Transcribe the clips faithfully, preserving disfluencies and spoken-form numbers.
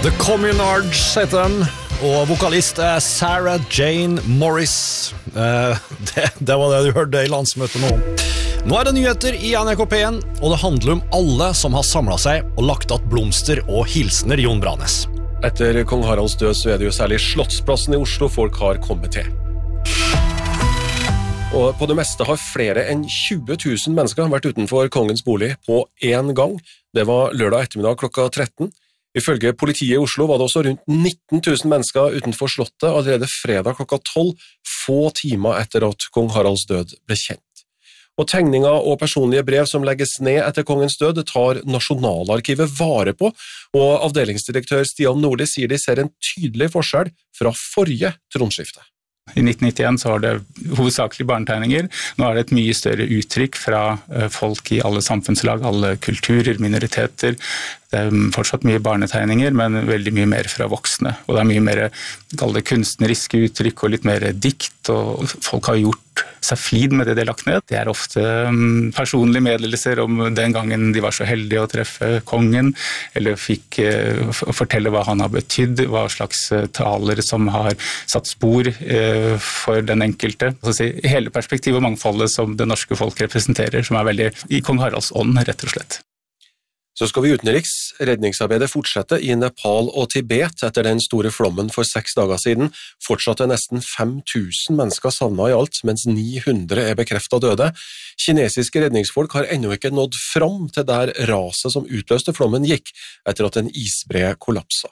The Communards heter den, og vokalist er Sarah Jane Morris. Eh, det, det var det du hørte i landsmøtet nå. Nå er det nyheter i N R K P en, og det handler om alle som har samlet seg og lagt att blomster og hilsener Jon Branes. Etter kong Haralds død så er det jo særlig Slottsplassen i Oslo folk har kommet til. Og på det meste har flere enn tjue tusen mennesker vært utenfor kongens bolig på en gang. Det var lørdag ettermiddag klokka tretten. Ifølge politiet i Oslo var det også rundt nitten tusen mennesker utenfor slottet allerede fredag klokka tolv, få timer etter at kong Haralds død ble kjent. Og tegninger og personlige brev som legges ned etter kongens død tar Nasjonalarkivet vare på, og avdelingsdirektør Stian Nordli sier de ser en tydelig forskjell fra forrige tronskifte. I nitten nittien så var det hovedsakelig barnetegninger. Nå er det et mye større uttrykk fra folk i alle samfunnslag, alle kulturer, minoriteter. Det er fortsatt mye barnetegninger, men veldig mye mer fra voksne. Og det er mye mer kall det kunstneriske uttrykk og litt mer dikt, og folk har gjort seg flid med det de har lagt ned. Det er ofte personlige meddelelser om den gangen de var så heldige å treffe kongen, eller fikk uh, fortelle hva han har betydd, hva slags taler som har satt spor uh, for den enkelte. Altså, hele perspektivet og mangfoldet som det norske folk representerer, som er veldig i kong Haralds ånd, rett og slett. Så skal vi utenriks. Redningsarbeidet fortsetter i Nepal og Tibet etter den store flommen for seks dager siden. Fortsatt er nesten fem tusen mennesker savnet i alt, mens ni hundre er bekreftet døde. Kinesiske redningsfolk har ennå ikke nådd fram til der raset som utløste flommen gikk, etter at en isbre kollapsa.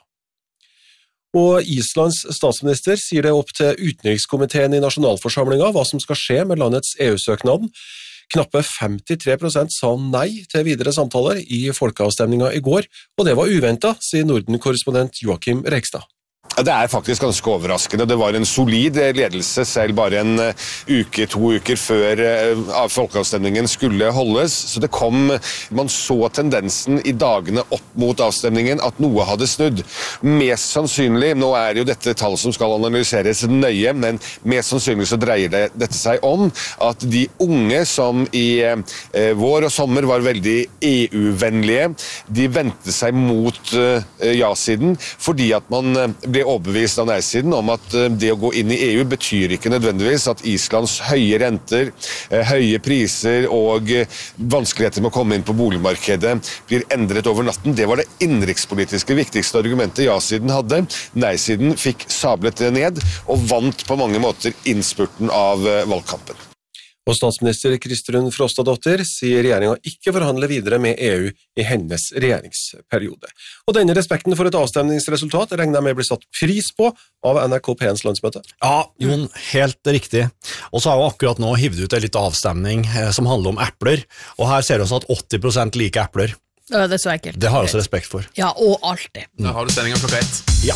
Og Islands statsminister sier det opp til utenrikskomiteen i nasjonalforsamlingen hva som skal skje med landets E U-søknaden. Knappe femtitre prosent sa nei til videre samtaler i folkeavstemningen i går, og det var uventet, sier Norden-korrespondent Joakim Rekstad. Det er faktisk ganske overraskende. Det var en solid ledelse selv bare en uke, to uker før folkeavstemningen skulle holdes. Så det kom, man så tendensen i dagene opp mot avstemningen at noe hadde snudd. Mest sannsynlig, nå er jo dette tall som skal analyseres nøye, men mest sannsynlig så dreier det, dette seg om at de unge som i eh, vår og sommer var veldig E U-vennlige, de vendte seg mot eh, ja-siden fordi at man ble overbevist av nei-siden om at det å gå inn i E U betyr ikke nødvendigvis at Islands høye renter, høye priser og vanskeligheter med å komme inn på boligmarkedet blir endret over natten. Det var det innenrikspolitiske viktigste argumentet ja-siden hadde. Nei-siden fikk sablet det ned og vant på mange måter innspurten av valgkampen. Og statsminister Kristrun Frostadottir sier regjeringen ikke forhandler videre med E U i hennes regjeringsperiode. Og denne respekten for et avstemningsresultat regner jeg med blir satt pris på av N R K P ens landsmøte. Ja, Jon, helt riktig. Og så har vi akkurat nå hivet ut en litt avstemning eh, som handler om epler, og her ser vi også at åtti prosent liker epler. Ja, det er så ekkelt. Det har jeg også respekt for. Ja, og alltid. Da har du sendingen klokka ett. Ja.